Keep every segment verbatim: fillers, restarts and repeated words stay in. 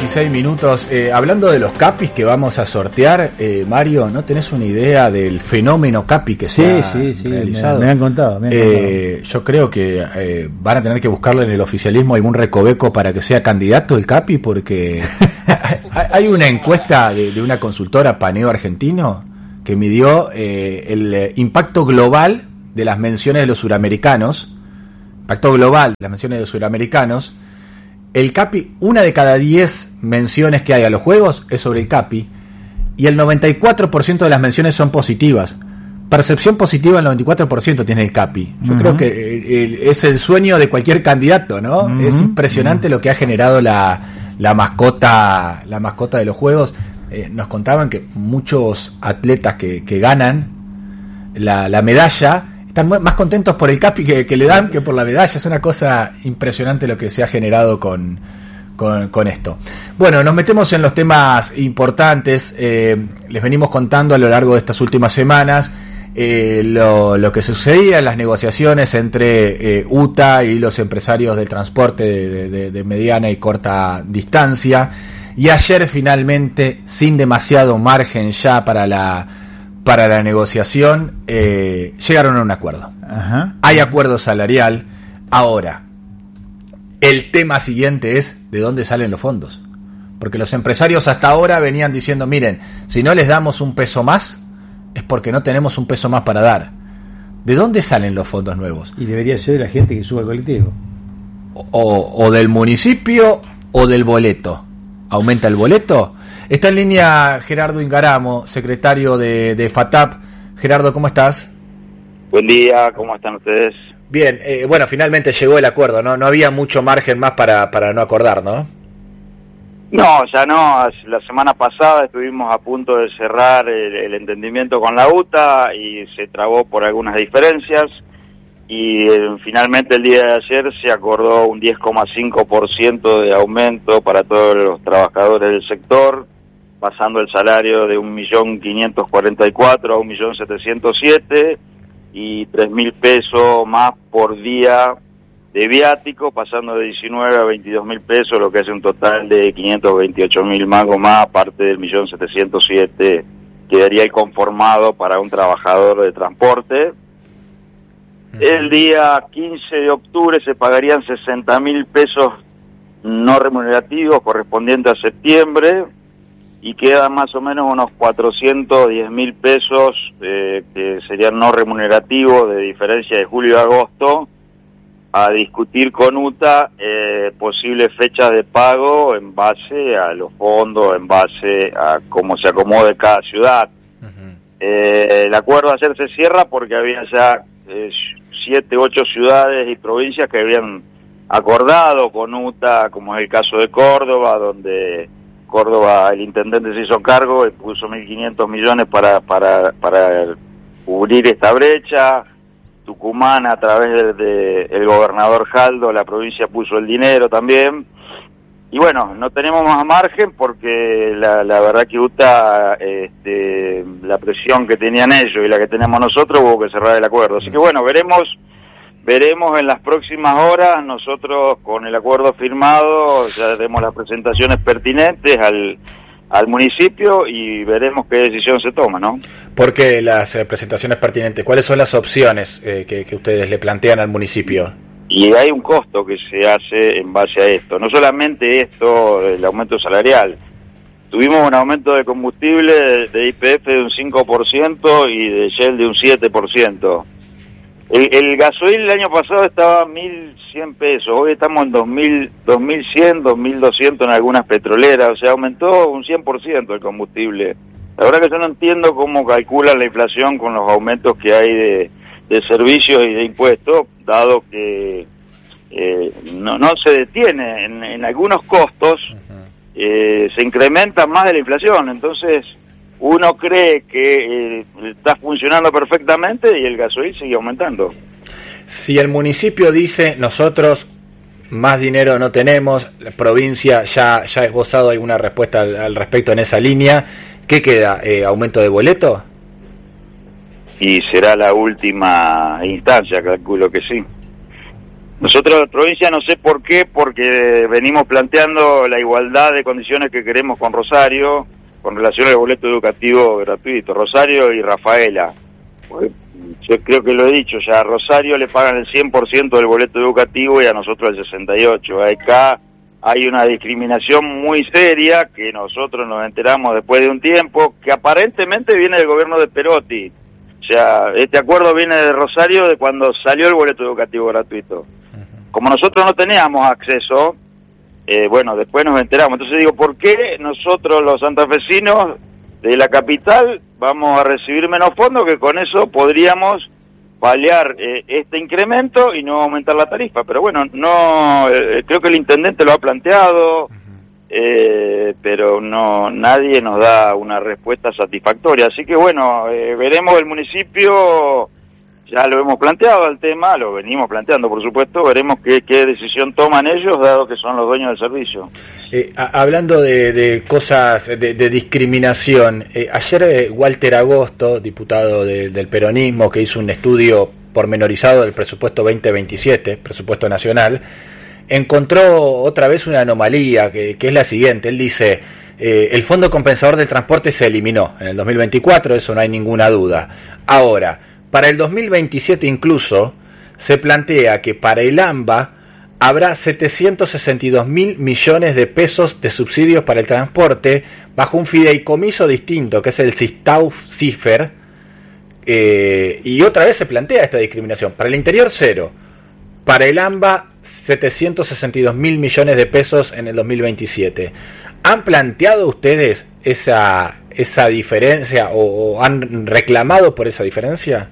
veintiséis minutos. Eh, hablando de los capis que vamos a sortear, eh, Mario, ¿no tenés una idea del fenómeno capi que sí, se ha sí, sí, realizado? Me, me han contado. Me han eh, contado. Yo creo que eh, van a tener que buscarle en el oficialismo algún recoveco para que sea candidato el capi, porque hay una encuesta de, de una consultora Paneo Argentino que midió eh, el impacto global de las menciones de los suramericanos, impacto global de las menciones de los suramericanos. El capi, una de cada diez menciones que hay a los juegos es sobre el capi, y el noventa y cuatro por ciento de las menciones son positivas. Percepción positiva el noventa y cuatro por ciento tiene el capi. Yo uh-huh. creo que el, el, es el sueño de cualquier candidato, ¿no? Uh-huh. Es impresionante uh-huh. lo que ha generado la, la mascota, la mascota de los juegos. Eh, nos contaban que muchos atletas que, que ganan la, la medalla están más contentos por el capi que, que le dan que por la medalla. Es una cosa impresionante lo que se ha generado con, con, con esto. Bueno, nos metemos en los temas importantes. Eh, les venimos contando a lo largo de estas últimas semanas eh, lo, lo que sucedía en las negociaciones entre eh, U T A y los empresarios del transporte de, de, de mediana y corta distancia. Y ayer finalmente, sin demasiado margen ya para la para la negociación, eh, llegaron a un acuerdo. Ajá. Hay acuerdo salarial. Ahora, el tema siguiente es de dónde salen los fondos. Porque los empresarios hasta ahora venían diciendo, miren, si no les damos un peso más, es porque no tenemos un peso más para dar. ¿De dónde salen los fondos nuevos? Y debería ser de la gente que suba al colectivo. O, o del municipio o del boleto. ¿Aumenta el boleto? Está en línea Gerardo Ingaramo, secretario de, de FATAP. Gerardo, ¿cómo estás? Buen día, ¿cómo están ustedes? Bien, eh, bueno, finalmente llegó el acuerdo, ¿no? No había mucho margen más para, para no acordar, ¿no? No, ya no. La semana pasada estuvimos a punto de cerrar el, el entendimiento con la U T A y se trabó por algunas diferencias. Y eh, finalmente el día de ayer se acordó un diez coma cinco por ciento de aumento para todos los trabajadores del sector, pasando el salario de un millón quinientos cuarenta y cuatro a un millón setecientos siete y tres mil pesos más por día de viático, pasando de diecinueve a veintidós mil pesos, lo que hace un total de quinientos veintiocho mil mangos más, aparte del millón setecientos siete quedaría ahí conformado para un trabajador de transporte. El día quince de octubre se pagarían sesenta mil pesos no remunerativos correspondientes a septiembre y quedan más o menos unos cuatrocientos diez mil pesos eh, que serían no remunerativos de diferencia de julio a agosto a discutir con U T A eh, posibles fechas de pago en base a los fondos, en base a cómo se acomode cada ciudad. Uh-huh. Eh, el acuerdo ayer se cierra porque había ya eh, siete, ocho ciudades y provincias que habían acordado con U T A, como es el caso de Córdoba, donde Córdoba, el intendente se hizo cargo y puso mil quinientos millones para, para, para cubrir esta brecha. Tucumán, a través de, de el gobernador Jaldo, la provincia puso el dinero también. Y bueno, no tenemos más margen porque la, la verdad que U T A, este, la presión que tenían ellos y la que tenemos nosotros, hubo que cerrar el acuerdo. Así que bueno, veremos veremos en las próximas horas. Nosotros con el acuerdo firmado ya haremos las presentaciones pertinentes al, al municipio y veremos qué decisión se toma, ¿no? ¿Por qué las eh, presentaciones pertinentes? ¿Cuáles son las opciones eh, que, que ustedes le plantean al municipio? Y hay un costo que se hace en base a esto. No solamente esto, el aumento salarial. Tuvimos un aumento de combustible de, de Y P F de un cinco por ciento y de Shell de un siete por ciento. El, el gasoil el año pasado estaba a mil cien pesos. Hoy estamos en dos mil, dos mil cien, dos mil doscientos en algunas petroleras. O sea, aumentó un cien por ciento el combustible. La verdad que yo no entiendo cómo calculan la inflación con los aumentos que hay de... de servicios y de impuestos, dado que eh, no, no se detiene en, en algunos costos, eh, se incrementa más de la inflación. Entonces uno cree que eh, está funcionando perfectamente y el gasoil sigue aumentando. Si el municipio dice nosotros más dinero no tenemos, la provincia ya ya ha esbozado alguna respuesta al, al respecto en esa línea, ¿qué queda? Eh, ¿aumento de boleto? Y será la última instancia, calculo que sí. Nosotros, provincia, no sé por qué, porque venimos planteando la igualdad de condiciones que queremos con Rosario, con relación al boleto educativo gratuito, Rosario y Rafaela. Yo creo que lo he dicho ya, a Rosario le pagan el cien por ciento del boleto educativo y a nosotros el sesenta y ocho por ciento. Acá hay una discriminación muy seria que nosotros nos enteramos después de un tiempo, que aparentemente viene del gobierno de Perotti. O sea, este acuerdo viene de Rosario de cuando salió el boleto educativo gratuito. Como nosotros no teníamos acceso, eh, bueno, después nos enteramos. Entonces digo, ¿por qué nosotros los santafesinos de la capital vamos a recibir menos fondos, que con eso podríamos paliar eh, este incremento y no aumentar la tarifa? Pero bueno, no eh, creo que el intendente lo ha planteado, eh, pero no nadie nos da una respuesta satisfactoria. Así que bueno, eh, veremos el municipio. Ya lo hemos planteado el tema, lo venimos planteando, por supuesto, veremos qué, qué decisión toman ellos, dado que son los dueños del servicio. Eh, a, hablando de, de cosas, de, de discriminación, eh, ayer eh, Walter Agosto, diputado de, del peronismo, que hizo un estudio pormenorizado del presupuesto veinte veintisiete, presupuesto nacional, encontró otra vez una anomalía, que, que es la siguiente. Él dice, eh, el Fondo Compensador del Transporte se eliminó en el dos mil veinticuatro, eso no hay ninguna duda. Ahora, para el dos mil veintisiete incluso, se plantea que para el AMBA habrá setecientos sesenta y dos mil millones de pesos de subsidios para el transporte, bajo un fideicomiso distinto, que es el Sistau-Cifer, eh, y otra vez se plantea esta discriminación. Para el interior, cero. Para el AMBA, setecientos sesenta y dos mil millones de pesos en el dos mil veintisiete. ¿Han planteado ustedes esa, esa diferencia o, o han reclamado por esa diferencia?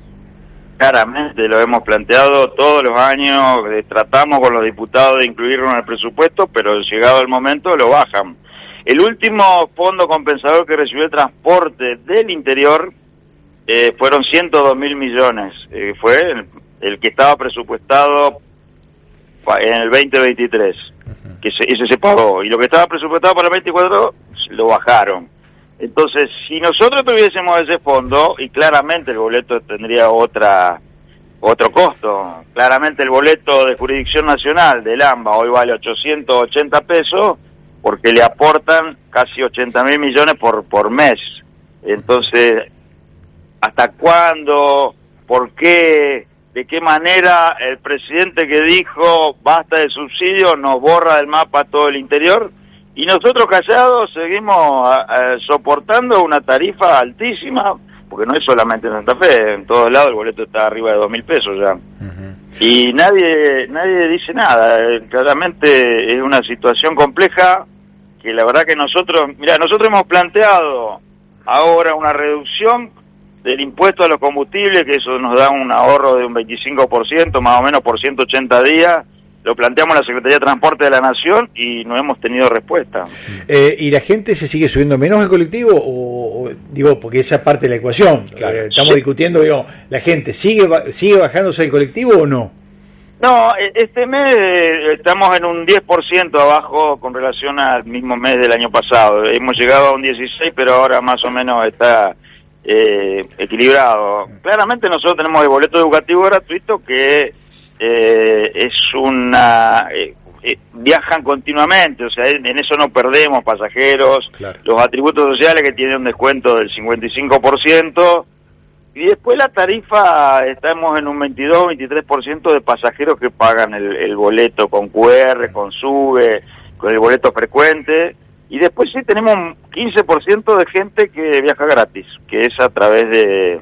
Claramente lo hemos planteado todos los años, eh, tratamos con los diputados de incluirlo en el presupuesto, pero llegado el momento lo bajan. El último fondo compensador que recibió el transporte del interior eh, fueron ciento dos mil millones, eh, fue el, el que estaba presupuestado en el veinte veintitrés, uh-huh. que se, ese se pagó, y lo que estaba presupuestado para el veinticuatro lo bajaron. Entonces, si nosotros tuviésemos ese fondo, y claramente el boleto tendría otra otro costo, claramente el boleto de jurisdicción nacional del AMBA hoy vale ochocientos ochenta pesos, porque le aportan casi ochenta mil millones por, por mes. Entonces, ¿hasta cuándo? ¿Por qué? ¿De qué manera el presidente que dijo basta de subsidio nos borra del mapa todo el interior? Y nosotros callados seguimos uh, soportando una tarifa altísima, porque no es solamente en Santa Fe, en todos lados el boleto está arriba de dos mil pesos ya. Uh-huh. Y nadie nadie dice nada. Claramente es una situación compleja que la verdad que nosotros, mira, nosotros hemos planteado ahora una reducción del impuesto a los combustibles, que eso nos da un ahorro de un veinticinco por ciento, más o menos por ciento ochenta días. Lo planteamos en la Secretaría de Transporte de la Nación y no hemos tenido respuesta. Eh, ¿Y la gente se sigue subiendo menos al colectivo? O, o digo, porque esa parte de la ecuación, claro. eh, estamos sí. discutiendo, digo, ¿la gente sigue sigue bajándose al colectivo o no? No, este mes eh, estamos en un diez por ciento abajo con relación al mismo mes del año pasado. Hemos llegado a un dieciséis, pero ahora más o menos está eh, equilibrado. Claramente nosotros tenemos el boleto educativo gratuito que Eh, es una eh, eh, viajan continuamente, o sea, en, en eso no perdemos pasajeros, claro. Los atributos sociales que tienen un descuento del cincuenta y cinco por ciento, y después la tarifa estamos en un veintidós veintitrés por ciento de pasajeros que pagan el, el boleto con Q R, con SUBE, con el boleto frecuente, y después sí tenemos un quince por ciento de gente que viaja gratis, que es a través de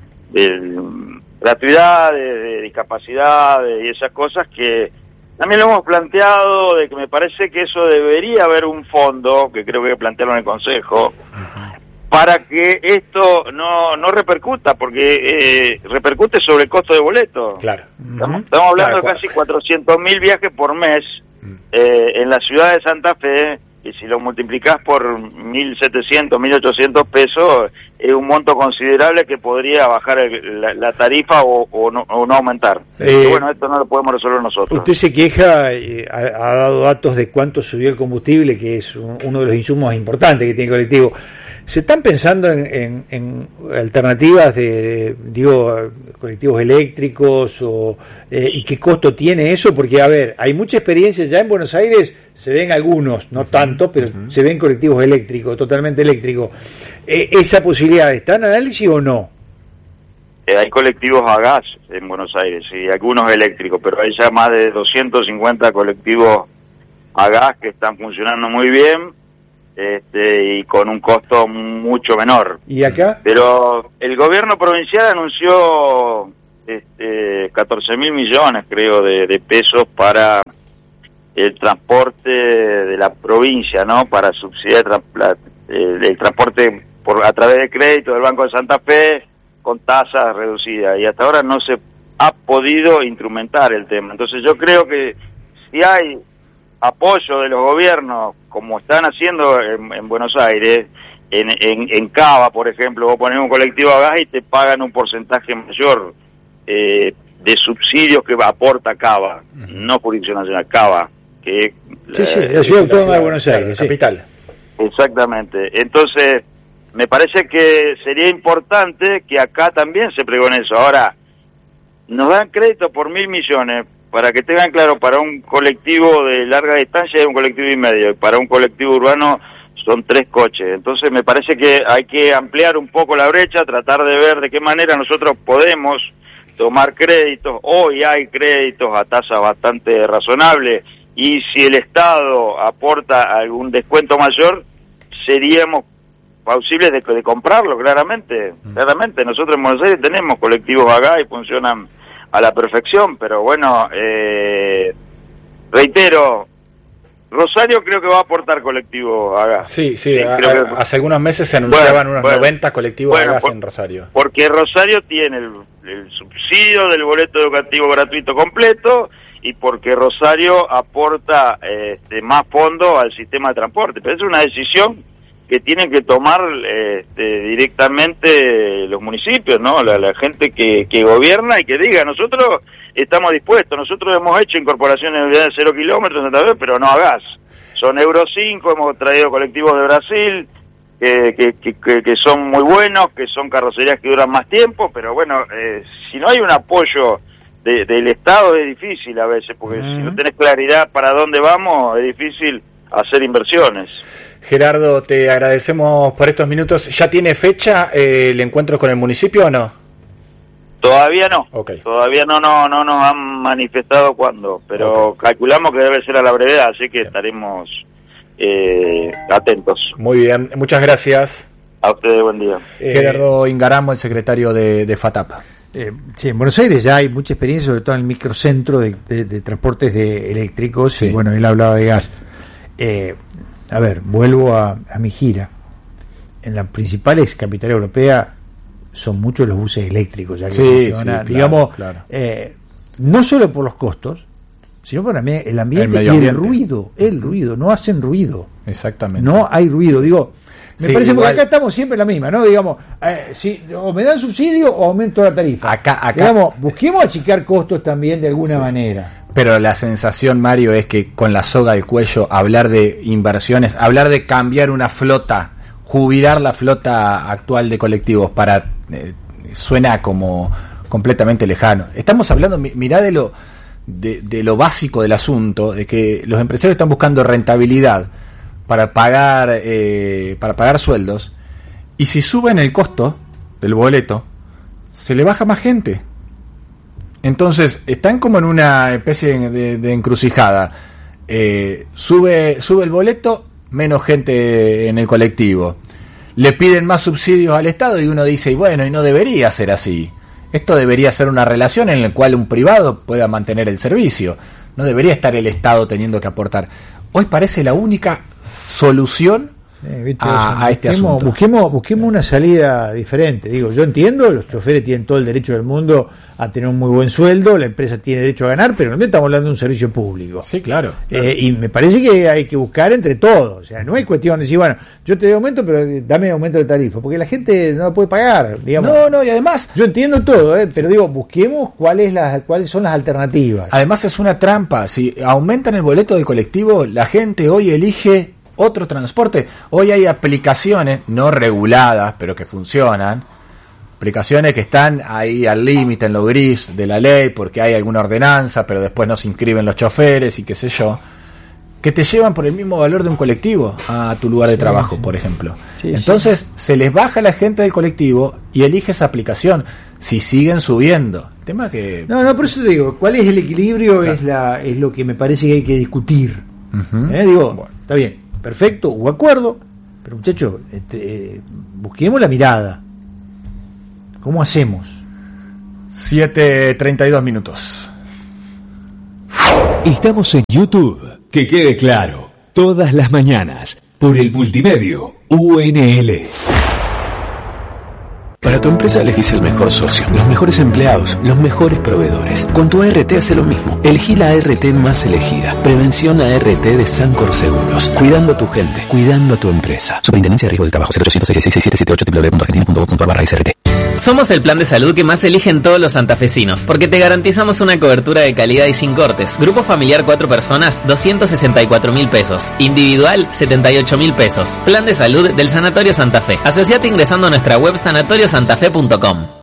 del gratuidad, de, de discapacidad de, y esas cosas que también lo hemos planteado, de que me parece que eso debería haber un fondo, que creo que plantearon en el Consejo, uh-huh. para que esto no no repercuta, porque eh, repercute sobre el costo de boleto. Claro. Uh-huh. Estamos, estamos hablando claro, de casi cuatrocientos mil viajes por mes uh-huh. eh, en la ciudad de Santa Fe, y si lo multiplicás por mil setecientos, mil ochocientos pesos, es un monto considerable que podría bajar el, la, la tarifa o, o, no, o no aumentar. Eh, y bueno, esto no lo podemos resolver nosotros. Usted se queja, eh, ha, ha dado datos de cuánto subió el combustible, que es un, uno de los insumos importantes que tiene el colectivo. ¿Se están pensando en, en, en alternativas de, de, digo, colectivos eléctricos o eh, y qué costo tiene eso? Porque, a ver, hay mucha experiencia ya en Buenos Aires, se ven algunos, no tanto, pero uh-huh. se ven colectivos eléctricos, totalmente eléctricos. Eh, ¿Esa posibilidad está en análisis o no? Eh, hay colectivos a gas en Buenos Aires y algunos eléctricos, pero hay ya más de doscientos cincuenta colectivos a gas que están funcionando muy bien. Este, y con un costo mucho menor. ¿Y acá? Pero el gobierno provincial anunció este, catorce mil millones, creo, de, de pesos para el transporte de la provincia, ¿no? Para subsidiar la, el, el transporte por a través de crédito del Banco de Santa Fe con tasas reducidas. Y hasta ahora no se ha podido instrumentar el tema. Entonces yo creo que si hay apoyo de los gobiernos, como están haciendo en, en Buenos Aires, en, en, en Cava, por ejemplo, vos ponés un colectivo a gas y te pagan un porcentaje mayor eh, de subsidios que aporta Cava, uh-huh. no Jurisdicción Nacional, Cava, que sí, sí, la ciudad autónoma de Buenos Aires, sí. Capital. Exactamente. Entonces, me parece que sería importante que acá también se pregone eso. Ahora, nos dan crédito por mil millones. Para que tengan claro, para un colectivo de larga distancia es un colectivo y medio, y para un colectivo urbano son tres coches. Entonces me parece que hay que ampliar un poco la brecha, tratar de ver de qué manera nosotros podemos tomar créditos. Hoy hay créditos a tasas bastante razonables, y si el Estado aporta algún descuento mayor, seríamos plausibles de, de comprarlo, claramente. Mm. Claramente, nosotros en Buenos Aires tenemos colectivos acá y funcionan a la perfección, pero bueno, eh, reitero, Rosario creo que va a aportar colectivos a gas. Sí, sí, sí a, creo que... hace algunos meses se anunciaban bueno, unos bueno, noventa colectivos bueno, a gas por, en Rosario. Porque Rosario tiene el, el subsidio del boleto educativo gratuito completo, y porque Rosario aporta este, más fondos al sistema de transporte, pero es una decisión que tienen que tomar este, directamente los municipios, ¿no? La, la gente que, que gobierna y que diga, nosotros estamos dispuestos, nosotros hemos hecho incorporaciones de unidades de cero kilómetros, pero no a gas. Son Euro cinco, hemos traído colectivos de Brasil, que, que, que, que son muy buenos, que son carrocerías que duran más tiempo, pero bueno, eh, si no hay un apoyo de, del Estado es difícil a veces, porque uh-huh. si no tenés claridad para dónde vamos, es difícil hacer inversiones. Gerardo, te agradecemos por estos minutos. ¿Ya tiene fecha eh, el encuentro con el municipio o no? Todavía no. Okay. Todavía no, no, no nos han manifestado cuándo, pero okay. calculamos que debe ser a la brevedad, así que estaremos eh, atentos. Muy bien, muchas gracias. A ustedes, buen día. Eh, Gerardo Ingaramo, el secretario de, de FATAP. Eh, sí, en Buenos Aires ya hay mucha experiencia, sobre todo en el microcentro de, de, de transportes de eléctricos, sí. Y bueno, él hablaba de gas. Eh, A ver, vuelvo a, a mi gira. En las principales capitales europeas son muchos los buses eléctricos, ya que sí, funciona, sí, claro, digamos, claro. Eh, no solo por los costos, sino por también el ambiente el y el ambiente. ruido, el ruido, no hacen ruido. Exactamente. No hay ruido, digo, me sí, parece igual, porque acá estamos siempre en la misma, ¿no? Digamos, eh, si o me dan subsidio o aumento la tarifa. Acá, acá. Digamos, busquemos achicar costos también de alguna sí. manera. Pero la sensación, Mario, es que con la soga al cuello, hablar de inversiones, hablar de cambiar una flota, jubilar la flota actual de colectivos, para eh, suena como completamente lejano. Estamos hablando, mirá de lo de, de lo básico del asunto, de que los empresarios están buscando rentabilidad para pagar eh, para pagar sueldos, y si suben el costo del boleto, se le baja más gente. Entonces, están como en una especie de, de encrucijada. Eh, sube, sube el boleto, menos gente en el colectivo. Le piden más subsidios al Estado y uno dice, y bueno, y no debería ser así. Esto debería ser una relación en la cual un privado pueda mantener el servicio. No debería estar el Estado teniendo que aportar. Hoy parece la única solución Sí, ¿viste? a, a este busquemos, asunto. Busquemos, busquemos una salida diferente. Digo, yo entiendo, los choferes tienen todo el derecho del mundo a tener un muy buen sueldo, la empresa tiene derecho a ganar, pero no estamos hablando de un servicio público. Sí, claro. Eh, y me parece que hay que buscar entre todos. O sea, no hay cuestión de decir, bueno, yo te doy aumento, pero dame aumento de tarifa, porque la gente no la puede pagar, digamos. No, no, y además... Yo entiendo todo, eh, pero digo, busquemos cuál es la, cuáles son las alternativas. Además es una trampa. Si aumentan el boleto de colectivo, la gente hoy elige otro transporte. Hoy hay aplicaciones no reguladas, pero que funcionan. Aplicaciones que están ahí al límite en lo gris de la ley, porque hay alguna ordenanza, pero después no se inscriben los choferes y qué sé yo, que te llevan por el mismo valor de un colectivo a tu lugar de trabajo, por ejemplo. Sí, Entonces, sí. se les baja la gente del colectivo y elige esa aplicación. Si siguen subiendo. Tema que... No, no, por eso te digo, ¿cuál es el equilibrio? Claro. Es la es lo que me parece que hay que discutir. Uh-huh. ¿Eh? Digo, bueno, está bien, perfecto, hubo acuerdo, pero muchachos, este, eh, busquemos la mirada. ¿Cómo hacemos? siete treinta y dos minutos. Estamos en YouTube, que quede claro, todas las mañanas, por el multimedio U N L. Para tu empresa elegís el mejor socio, los mejores empleados, los mejores proveedores. Con tu A R T hace lo mismo. Elegí la A R T más elegida. Prevención A R T de Sancor Seguros. Cuidando a tu gente, cuidando a tu empresa. Superintendencia de Riesgo del Trabajo. cero ochocientos, seis seis seis, siete siete ocho, doble u doble u doble u punto argentina punto gov punto ar barra S R T. Somos el plan de salud que más eligen todos los santafesinos, porque te garantizamos una cobertura de calidad y sin cortes. Grupo familiar cuatro personas, doscientos sesenta y cuatro mil pesos. Individual, setenta y ocho mil pesos. Plan de salud del Sanatorio Santa Fe. Asociate ingresando a nuestra web sanatorio santa fe punto com.